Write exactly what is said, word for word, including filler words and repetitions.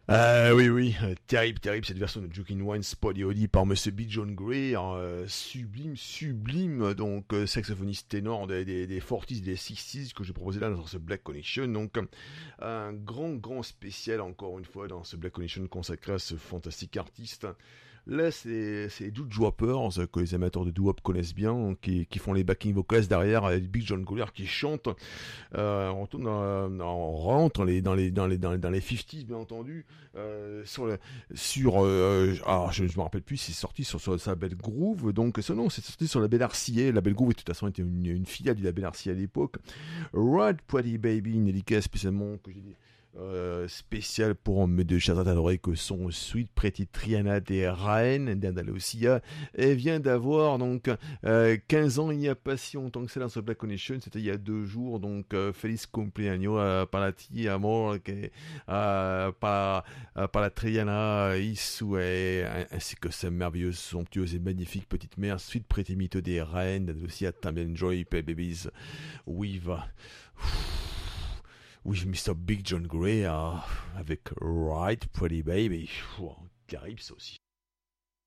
Euh, oui, oui, euh, terrible, terrible cette version de Joking Wine Spodiody par Monsieur Big John Gray, hein, euh, sublime, sublime, donc euh, saxophoniste ténor des, des, des forties, des sixties que j'ai proposé là dans ce Black Connection, donc euh, un grand, grand spécial encore une fois dans ce Black Connection consacré à ce fantastique artiste. Là, c'est, c'est Doo Droppers, euh, que les amateurs de doo-wop connaissent bien, qui, qui font les backing vocals derrière, avec Big John Gray qui chante. Euh, on, retourne dans- on rentre dans les, dans les, dans les, dans les, dans les cinquantaines, bien entendu. Euh, sur le, sur euh, alors je, je me rappelle plus si c'est sorti sur, sur sa label Groove, donc ce non c'est sorti sur la label R C A. La label Groove de toute façon était une, une filiale du label R C A à l'époque. Ride Pretty Baby, une dédicace spécialement que j'ai dit euh, spécial pour mes deux chers adorés que sont Sweet Pretty Triana des Reines d'Andalusia. Elle vient d'avoir donc euh, quinze ans, il n'y a pas si longtemps que ça dans ce Black Connection, c'était il y a deux jours, donc euh, Feliz cumpleaños a para ti amor, que, euh, para, euh, para la Triana Isue, ainsi que sa merveilleuse, somptueuse et magnifique petite mère Sweet Pretty Mito des Reines d'Andalusia. Tambien enjoy Play Babies with with Mister Big John Gray, euh, avec Right Pretty Baby. Wow, terrible ça aussi.